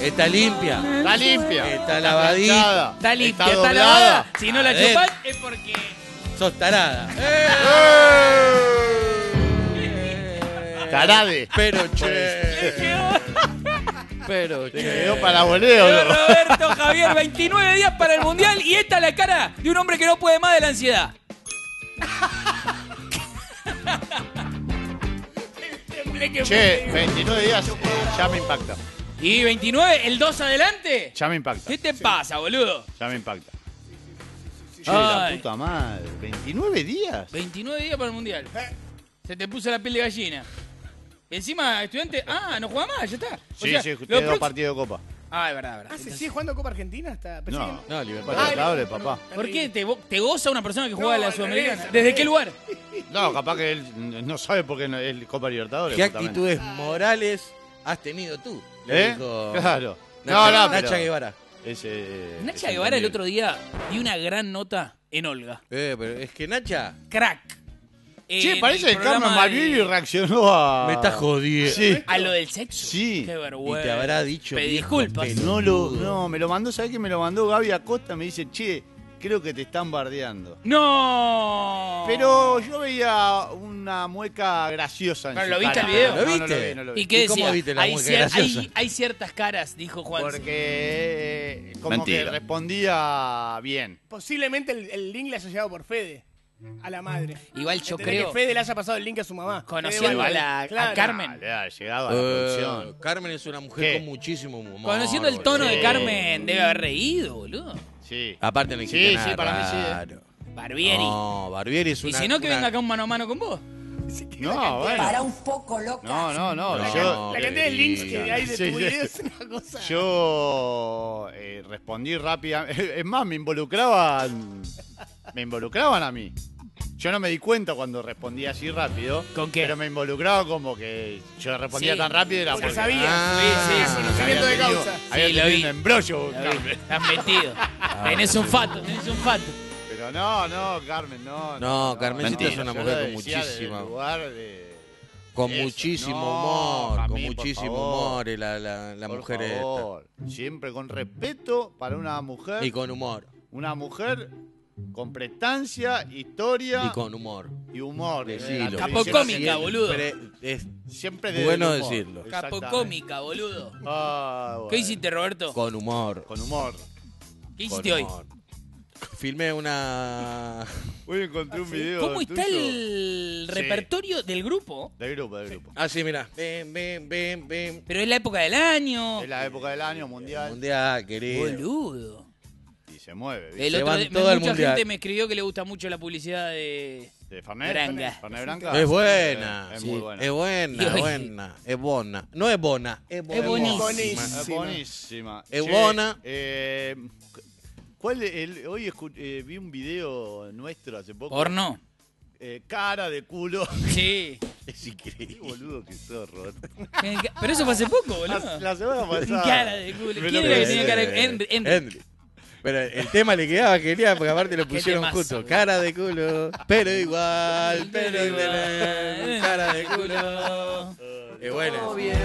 Está limpia. Está limpia. Está lavadita. Está limpia, Está está doblada. lavada. Si no la A ver. chupás es porque... Sos tarada. Tarade. Pero che. Le quedó, Pero Te che. quedó para voleo. quedó Roberto Javier, 29 días para el Mundial y esta es la cara de un hombre que no puede más de la ansiedad. Che, 29 días ya me impacta. Y 29, el 2 adelante. Ya me impacta. ¿Qué te pasa, boludo? Ya me impacta. Che, la Ay. puta madre. ¿29 días? 29 días para el Mundial. Se te puso la piel de gallina. Encima, estudiante... Ah, no juega más, ya está. O Sí, sea, sí, los tiene dos próximos- partidos de copa. Ah, es verdad, es Ah, verdad. ¿se sigue jugando Copa Argentina? Pensé No, que- No, Libertad. Libertadores, papá. ¿Por qué te goza una persona que juega a la al Sudamericana? revés, al ¿Desde revés. qué lugar? No, capaz que él no sabe por qué no es Copa Libertadores. ¿Qué justamente. actitudes morales has tenido tú? Le ¿Eh? dijo Claro. Nacha, No, Nacha pero- Guevara. Nacha Guevara el otro día dio una gran nota en Olga. Pero es que Nacha Crack. Che, En parece el que Carmen programa Malvini de- reaccionó a... me estás jodiendo. Sí. ¿A lo del sexo? Sí. Qué Y vergüenza. te habrá dicho. Pedí viejo disculpas. peludo. No, me lo mandó, ¿sabés qué? Me lo mandó Gaby Acosta, me dice, che, creo que te están bardeando. ¡No! Pero yo veía una mueca graciosa en ¿Pero su lo viste cara. el video? No, ¿Lo no lo viste? vi, no lo vi. ¿Y qué ¿Y cómo decía? viste la hay, mueca cier- graciosa? hay ciertas caras, dijo Juan. Porque como Mentira. que respondía bien. Posiblemente el link le haya llegado por Fede. A la madre. Igual yo ¿Entendés? creo, Que Fede le haya pasado el link a su mamá. conociendo Fede a, Valverde. Claro. a Carmen, Le ha llegado a la producción. Carmen es una mujer ¿Qué? con muchísimo humor. conociendo el tono de Sí. Carmen, debe haber reído, boludo. Sí. Aparte no existe Sí, nada sí, para mí sí, raro. Barbieri. No, Barbieri es y una... si no, que una- venga acá un mano a mano con vos. No, bueno. Para un poco loca. No. No, Yo, La cantidad de links que hay de Sí, tu sí. video es una cosa. yo respondí rápido. Es más, me involucraban a mí. Yo no me di cuenta cuando respondía así rápido. ¿Con qué? Pero me involucraba como que yo respondía Sí, tan rápido y era Porque porque sabía. sí, Conocimiento de causa. había Sí, lo tenido vi. un embrollo. Lo vi. Carmen. Estás metido. Tenés un fato, tenés un fato. Pero no, Carmen, no. No, Carmencita es una Yo mujer lo con decía desde el muchísima- lugar de- Con Eso. muchísimo No, humor, con Jamín, por muchísimo favor. humor, y la Por mujer esta. favor, siempre con respeto para una mujer. Y con humor, Una mujer con prestancia, historia y con humor. y humor. Decilo. Capocómica, boludo. Siempre es Siempre desde bueno el humor. decirlo. Exactamente. Capocómica, boludo. Ah, bueno. ¿Qué hiciste, Roberto? con humor. Con humor. ¿Qué con hiciste hoy? humor. Filmé una... Hoy encontré un video. ¿Cómo está tuyo. el Sí. repertorio del grupo? Del grupo. Ah, sí, mira. Ven. Pero es la época del año. Es la época del año mundial Mundial, querido. Boludo. y se mueve. ¿viste? El Se otro van día, todo al mucha mundial. gente me escribió que le gusta mucho la publicidad de... ¿De Fernet? Branga. Fernet Branca. Es buena. Es sí, muy buena. Es buena, Y hoy- buena. Es bona. No es bona, es buena. buenísima. Es buenísima. Es Che, buena. Hoy vi un video nuestro hace poco. Porno. Cara de culo. Sí. Es Qué increíble. boludo que sos, Roberto. Pero eso fue hace poco, boludo. La semana pasada. Cara de culo. Me ¿Quién lo era que pensé. tenía cara de Henry. Pero el tema le quedaba genial porque aparte lo Qué pusieron temazo, justo. boludo. Cara de culo, pero igual, cara de culo. Es buena. Todo bien.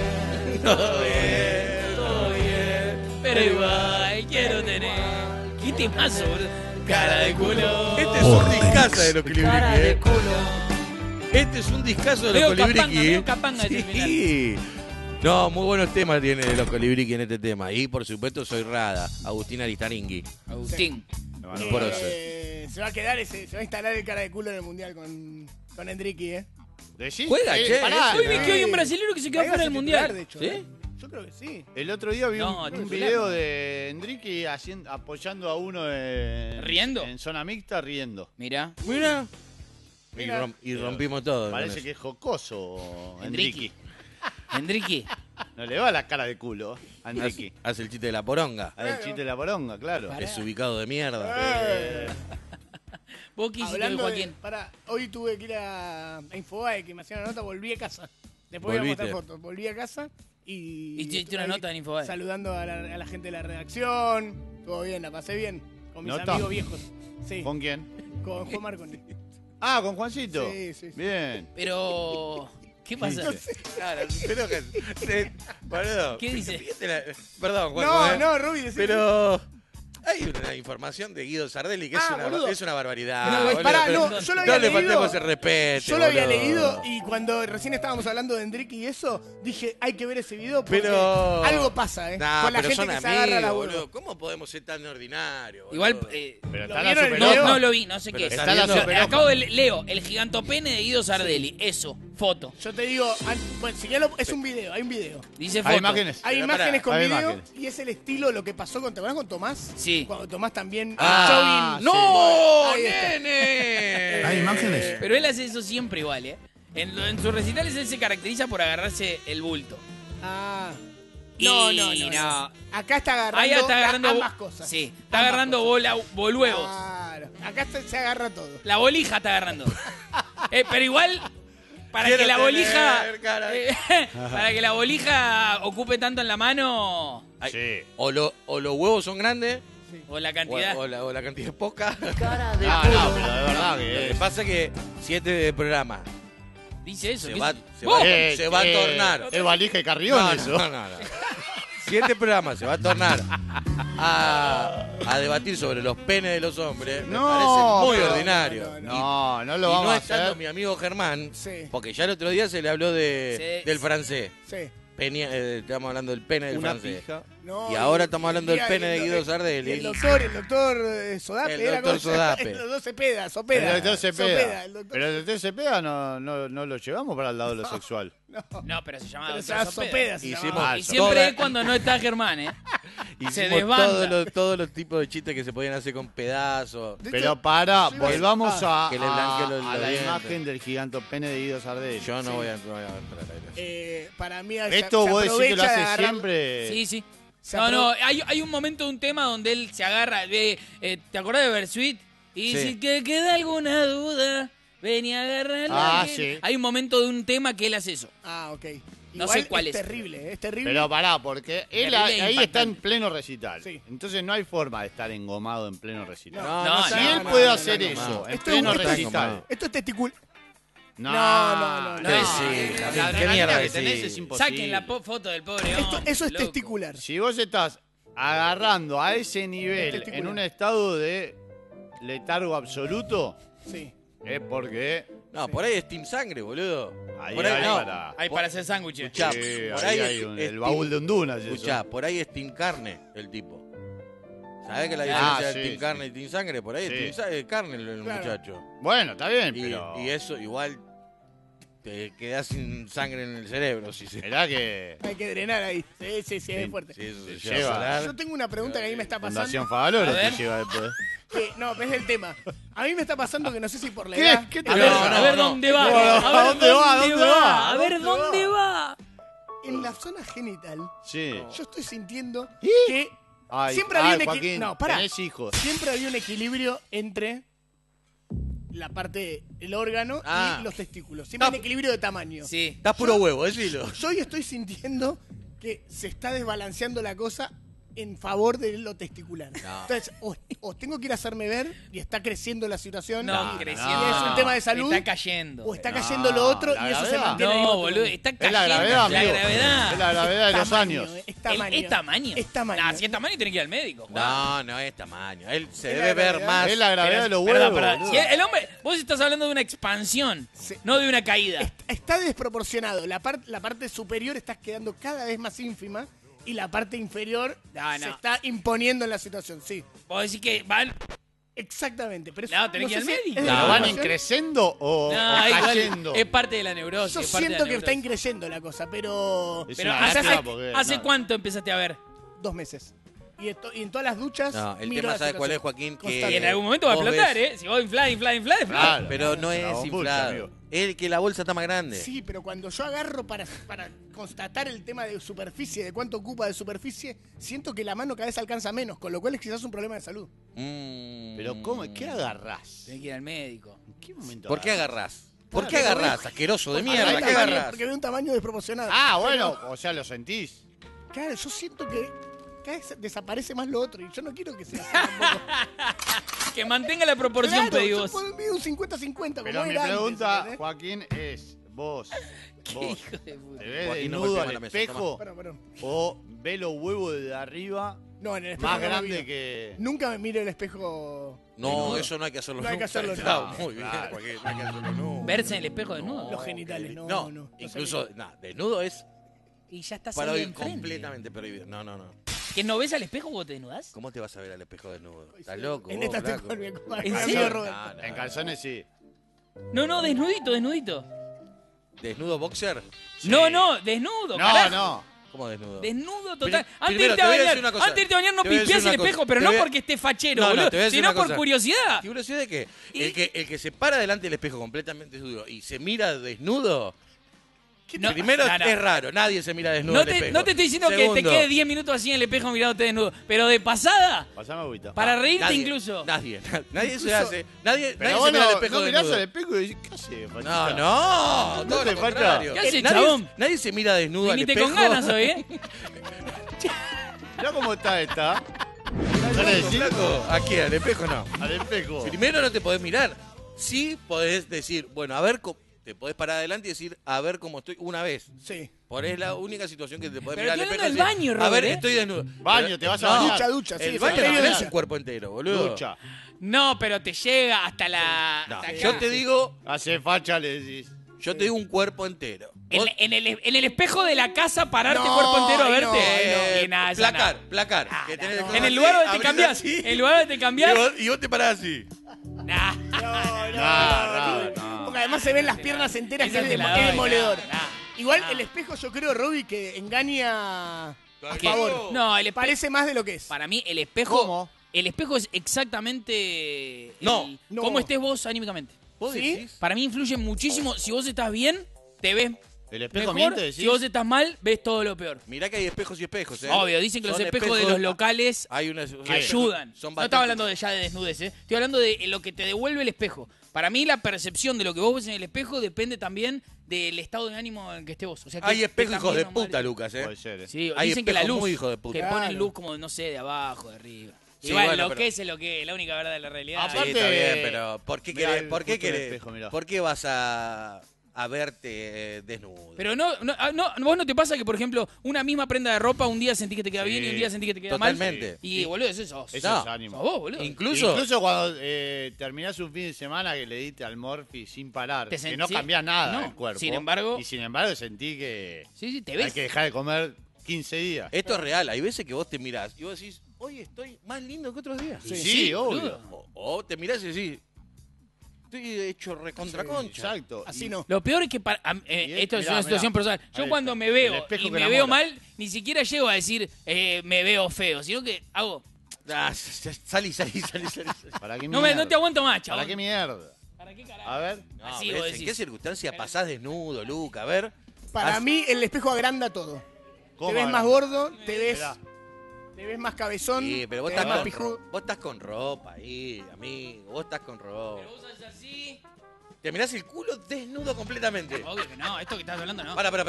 Pero igual quiero tener. ¿Qué temazo, boludo? Cara de culo. Este es un discazo de los Cara de Colibriqui. culo. Este es un discazo de Medio los capanga, Colibriqui. medio capanga ese final. Sí. No, muy buenos temas tiene de los Colibriqui en este tema. Y por supuesto soy Rada, Agustín Aristaringui. Agustín. Por eso. Se va a quedar se va a instalar el cara de culo en el mundial con Enrique, ¿eh? ¿Decís? Juega, che, pará, Hoy vi que hay un brasilero que se quedó Ahí va a fuera ser del titular, mundial. de hecho, ¿Sí? ¿eh? Yo creo que sí. El otro día vi No, un titular, video no. de Enrique apoyando a uno en, ¿Riendo? en zona mixta riendo. Mira. Mira. Mira. Y rompimos todo. Parece con que es jocoso Enrique. Enrique. Enrique. No le va la cara de culo a eso. Enrique. Hace el chiste de la poronga. A el chiste de la poronga, claro. Es ubicado de mierda. ¿Vos qué hiciste hoy, Hablando de, Joaquín? hoy tuve que ir a Infobae, que me hacían una nota, volví a casa. Después voy a Volviste. mostrar fotos. Volví a casa y... Hiciste una ahí nota en Infobae. Saludando a la gente de la redacción. Todo bien, la pasé bien. Con mis ¿Nota? amigos viejos. Sí, ¿Con quién? con Juan Marconi. Ah, con Juancito. Sí, sí, sí. Bien. Pero... ¿Qué pasa? Claro, pero boludo. ¿Qué dice? Perdón, Juan. No, Rubi, decí. Pero hay una información de Guido Sardelli que boludo. es una barbaridad. No, boludo, pará, pero no, yo lo no había le leído. faltemos el respeto. Yo lo había boludo. leído y cuando recién estábamos hablando de Enrique y eso, dije, hay que ver ese video porque Pero algo pasa, Nah, con la pero gente son que se agarra la amigos, bola. boludo. ¿Cómo podemos ser tan ordinarios? Igual, boludo? Pero ¿Lo está la vieron el Superopa. video? no lo vi, no sé Pero qué es. está la Yo Superopa. acabo de leo el gigantopene de Guido Sardelli. Eso, foto. Yo te digo, bueno, si ya es un video, hay un video. Dice foto. Hay imágenes. Hay Pero imágenes pará, con hay video imágenes. y es el estilo lo que pasó ¿te acuerdas con Tomás? Sí. Cuando Tomás también Ah, jogging. ¡No, Ahí está. nene! ¿Hay imágenes? Pero él hace eso siempre igual, ¿eh? En sus recitales él se caracteriza por agarrarse el bulto. Ah. Y No. Acá está agarrando, Ahí está agarrando ambas cosas. Sí, está Ambas agarrando cosas. boluevos. Claro. Acá se agarra todo. La bolija está agarrando. Pero igual, para Quiero que la tener bolija. cara. Para que la bolija ocupe tanto en la mano. Ay, Sí. o los huevos son grandes O la cantidad. o la cantidad es poca. No, pero de verdad Lo que que es. pasa es que 7 programas Dice eso. se ¿qué va, dice? se ¡Vos! va, se va a tornar. Es valija y carrión No, eso. no. 7 programas se va a tornar a debatir sobre los penes de los hombres. Me No, parece muy no, ordinario. No, no lo Y vamos no a estando hacer. mi amigo Germán, Sí. porque ya el otro día se le habló Sí. del francés. Sí. Estamos hablando del pene del Una francés. pija. No, Y ahora estamos hablando del pene de el- Guido Sardelli. El doctor Sodape. El era doctor como- Sodape. El doctor Cepeda, Sopeda. El doctor Cepeda. el doctor- Pero el doctor Cepeda no lo llevamos para el lado de lo sexual. No, pero se llama Pero se Doctor llama Sopeda. Sopeda. se Hicimos- llamaba. Y siempre Toda- es cuando no está Germán, ¿eh? Hicimos desbanda. todos los tipos de chistes que se podían hacer con pedazos. De Pero hecho, para, yo iba a- volvamos a, que le blanquee los a la dientes. imagen del gigante pene de Guido Sardelli. Yo no voy a entrar a para mí Esto se vos decís que lo aprovecha de hace agarrar- siempre. Sí, sí. Se No, hay un momento de un tema donde él se agarra. ¿Te acordás de Bersuit? Y Sí. si te queda alguna duda, ven y agárrala. Ah, sí. Hay un momento de un tema que él hace eso. Ah, ok. No Igual sé cuál es. Terrible, es terrible. Pero pará, porque él Terrible e ahí está en impactante. pleno recital. Sí. Entonces no hay forma de estar engomado en pleno recital. No, Si no, él no, puede no, hacer no, no, eso no. en Esto pleno es un- recital. Esto es testicular. No, No, no es- sí, la ¿qué adrenalina mierda que decís? tenés es imposible. Saquen la foto del pobre Eso hombre, es loco. testicular. Si vos estás agarrando a ese nivel Testicular. en un estado de letargo absoluto, Sí. es porque No, por ahí es Team Sangre, boludo. ahí Por ahí hay no. para... Hay para hacer sándwiches. Escuchá, Sí, por ahí ahí hay es- el es baúl team- de Honduras. eso. Escuchá, por ahí es Team Carne el tipo. ¿Sabés que la Ah, diferencia sí, de Team sí. Carne y Team Sangre? Por ahí Sí. es Team Carne el Claro. muchacho. Bueno, está bien, Y, pero... y eso igual te quedás sin sangre en el cerebro. Si se... Mirá que Hay que drenar ahí. Sí, es fuerte. Sí, eso se Lleva. lleva a salar. Yo tengo una pregunta que a mí me está pasando. Fundación Favaloro A ver. te lleva después. No, pero es el tema. A mí me está pasando que no sé si por la ¿Qué? edad. ¿Qué te A ver, pasa? a ver no. dónde va. No, A ver ¿a dónde va? ¿Dónde va? A ver dónde va. En la zona genital, Sí. yo estoy sintiendo ¿Y? que Ay, siempre había un Joaquín, equilibrio. No, pará. tenés hijos. Siempre había un equilibrio entre la parte del órgano Ah. y los testículos. Siempre hay un equilibrio de tamaño. Sí. Estás puro huevo, decilo. Yo hoy estoy sintiendo que se está desbalanceando la cosa en favor de lo testicular. No. Entonces, o tengo que ir a hacerme ver y está creciendo la situación. No, y, creciendo. y es un tema de salud. Está cayendo. O está No, cayendo lo otro la y eso se gravedad. mantiene. al No, mismo boludo, tiempo. está Es cayendo. la gravedad, La amigo. gravedad. Es la gravedad de los Tamaño, años. Es tamaño. ¿Es tamaño? Es tamaño. Nah, si es tamaño, tiene que ir al médico. Juan. No es tamaño. Él se Es debe la ver gravedad. más. Es la gravedad de los Perdón, huevos. perdón. boludo. Si el hombre, vos estás hablando de una expansión, Sí. no de una caída. Está desproporcionado. La parte superior está quedando cada vez más ínfima y la parte inferior No, se no. está imponiendo en la situación. Sí, Vos decís que van. exactamente. Pero No, tenés que ir al sé si médico. es de ¿Pero No, van proporción. increciendo o No, igual, cayendo? es parte de la neurosis. Yo es parte de siento la que está neurosis. increyendo la cosa, pero Es Pero una ¿hace lástima porque- hace no. cuánto empezaste a ver? 2 meses. Y en todas las duchas. No, el miro tema, la ¿sabes cuál es, situación. Joaquín? Y Que en algún momento va a vos explotar, ves- ¿eh? Si vos inflás. Claro. Pero no La es bombucha, inflado. amigo. Es que la bolsa está más grande. Sí, pero cuando yo agarro para constatar el tema de superficie, de cuánto ocupa de superficie, siento que la mano cada vez alcanza menos, con lo cual es quizás un problema de salud. Pero ¿cómo? ¿Qué agarrás? Tenés que ir al médico. ¿En qué momento ¿Por qué agarrás? ¿Por qué Claro, agarrás? Asqueroso de Porque mierda. veo ¿Qué un tamaño- agarrás? Porque veo un tamaño desproporcionado. Ah, bueno, o sea, lo sentís. Claro, yo siento que cada vez desaparece más lo otro y yo no quiero que sea así tampoco. Que mantenga la proporción, Claro, pedí yo vos. puedo medir un 50-50 Pero como mi era antes, pregunta, ¿entendés? Joaquín, es: Vos, Qué vos, hijo de puta. ¿te ves Joaquín, no desnudo golpees al la mesa, espejo Perdón. o ves los huevos de arriba No, en el espejo más no me grande miro. que... Nunca me miro el espejo. No, desnudo. eso no hay que hacerlo No hay que nunca. hacerlo Está nunca. muy bien, Joaquín, no hay que hacerlo nunca. Verse en el espejo desnudo. Los genitales, no. No, no incluso, no, desnudo es Y ya estás para ahí hoy enfrente. completamente prohibido. No, no, no. ¿Que no ves al espejo vos te desnudás? ¿Cómo te vas a ver al espejo desnudo? ¿Estás loco? En vos, esta estoy flaco? con mi amigo ¿En serio? Roberto. No, no, En calzones sí. No, desnudito, desnudito. ¿Desnudo boxer? No, desnudo, No, carajo. no. ¿Cómo desnudo? Desnudo total. Primero, Antes de irte te a voy a bañar, decir una cosa. antes de irte a bañar no Te voy a decir pispiás el una cosa. espejo, pero Te no voy a- porque esté fachero, No, boludo, te voy a decir sino una por cosa. curiosidad. ¿Qué curiosidad de qué? Y- El que se para delante del espejo completamente desnudo y se mira desnudo, No, primero no, no. es raro, nadie se mira desnudo No al espejo. no te estoy diciendo que te Segundo, quedes 10 minutos así en el espejo mirándote desnudo, pero de pasada, Pasame agüita. para reírte nadie, incluso. Nadie se hace. Nadie Pero se vos mira al no, espejo no mirás desnudo. al espejo y decís, ¿qué haces, No, fachita? no, todo te lo falta. contrario. ¿Qué haces, nadie, chabón? nadie se mira desnudo al Viniste espejo. con ganas hoy, ¿eh? Mirá cómo está esta. ¿Estás ¿No le loco, decís? flaco? Aquí, al espejo no. Al espejo. Primero no te podés mirar. Sí podés decir, bueno, a ver, te podés parar adelante y decir, a ver cómo estoy una vez. Sí. Por es la única situación que te podés Pero mirar al estoy espejo. y hablando del decir, baño, a ver, Robert, ¿eh? estoy desnudo. Baño, Pero- te vas a no, bañar. Ducha, sí. El ese baño no previo tenés ducha. un cuerpo entero, boludo. Ducha. No, pero te llega hasta la... No, hasta acá. yo te digo, Hace facha, le decís. yo te digo un cuerpo entero. En, Vos- en el espejo de la casa, pararte No, cuerpo entero a ahí verte. no, Y nada, eso placar, no. placar. Ah, que no, tenés no. el En el así, lugar donde te abrís cambiás. así, En el lugar donde te cambiás. y vos te parás así. Nah. No. Porque además se ven las piernas enteras, Esa que te es la doy, demoledor. nah. Igual el espejo, yo creo, Robbie, que engaña a ¿Qué? favor. No, el espejo... Parece más de lo que es. Para mí, el espejo... ¿Cómo? El espejo es exactamente... No. No. Cómo estés vos anímicamente. ¿Vos ¿Sí? decís? Para mí influye muchísimo. Si vos estás bien, te ves ¿El espejo mejor. miente, decís? Si vos estás mal, ves todo lo peor. Mirá que hay espejos y espejos, ¿eh? Obvio, dicen que Son los espejos de los locales Hay una, ayudan. Son No estaba hablando ya de desnudez, ¿eh? Estoy hablando de lo que te devuelve el espejo. Para mí la percepción de lo que vos ves en el espejo depende también del estado de ánimo en que estés vos. O sea, que Hay espejos estés hijos de bien o mal. puta, Lucas, ¿eh? Puede ser, Sí, Hay dicen que la espejos luz, muy hijos de puta. que Claro. ponen luz como, no sé, de abajo, de arriba. Sí, Igual, bueno, lo pero- que es lo que es, la única verdad de la realidad. Aparte- Sí, está bien, pero ¿por qué Mirá querés? el ¿Por qué justo en el querés? espejo, mirá. ¿Por qué vas a verte desnudo? Pero no, vos no te pasa que, por ejemplo, una misma prenda de ropa un día sentís que te queda bien y un día sentís que te queda totalmente. mal. Y, boludo, eso sos. Eso No. es ánimo. Sos vos, boludo. Incluso, Incluso cuando terminás un fin de semana que le diste al Morphy sin parar, Te que sentí- no cambia nada no. el cuerpo. Sin embargo- Y sin embargo sentí que Sí, te hay ves. que dejar de comer 15 días. esto es real. Hay veces que vos te mirás y vos decís, hoy estoy más lindo que otros días. Sí, obvio. boludo. O te mirás y decís, estoy hecho recontra concha. Exacto. Así Y- no. Lo peor es que esto es mirá, una situación mirá. personal. Yo Ahí cuando está. me veo El espejo y que me enamora. veo mal, ni siquiera llego a decir me veo feo, sino que hago. Ah, salí. ¿Para qué No mierda? te aguanto más, ¿Para chaval. qué mierda? ¿Para qué carajo? A ver. No, Así ¿ves? vos ¿En decís. qué circunstancia pasás desnudo, Luca? A ver. Para Haz- mí, el espejo agranda todo. ¿Cómo Te ves agranda? más gordo, te ves, Mirá. te ves más cabezón, Sí, pero vos te ves estás, más con, pijudo. vos estás con ropa ahí, amigo. Vos estás con ropa. Pero vos haces así. Te mirás el culo desnudo completamente. Obvio que no, esto que estás hablando no. Para.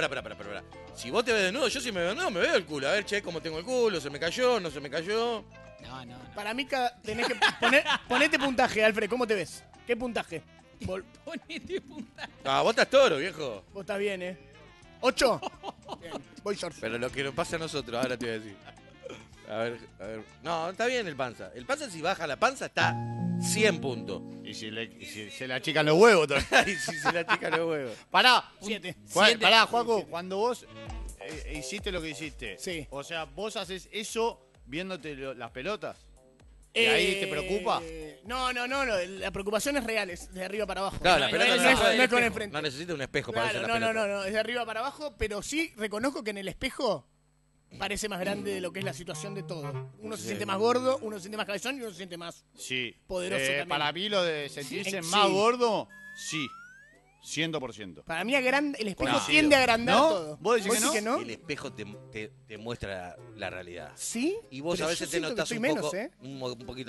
Si vos te ves desnudo, yo si me veo desnudo, me veo el culo. A ver, che, cómo tengo el culo, se me cayó, no se me cayó. No. Para mí, tenés que ponete puntaje, Alfred. ¿Cómo te ves? ¿Qué puntaje? Ponete punta. Ah, vos estás toro, viejo. Vos estás bien, ¿eh? ¿8? Bien, voy short. Pero lo que nos pasa a nosotros, ahora te voy a decir. A ver. No, está bien el panza. El panza, si baja la panza, está 100 puntos. Y si se le achican los huevos también. Y si se la chica los huevos. Pará. 7. Pará, Juaco, cuando vos hiciste lo que hiciste. Sí. O sea, vos haces eso viéndote las pelotas. ¿Y ahí te preocupa? No, la preocupación es real, es de arriba para abajo. Claro, la No, pelota no, no, no, no es con espejo. enfrente. no necesita un espejo para Claro, verse la pelota. no, es de arriba para abajo, pero sí reconozco que en el espejo parece más grande de lo que es la situación de todo. Uno se siente más gordo, uno se siente más cabezón y uno se siente más. Sí. Poderoso también. Para mí lo de sentirse Sí. más gordo, sí. 100%. Para mí el espejo Coincido. tiende a agrandar ¿No? todo. ¿Vos decís que no? El espejo te muestra la realidad. ¿Sí? Y vos Pero a yo veces te siento que notás estoy un menos, poco, ¿eh? un poquito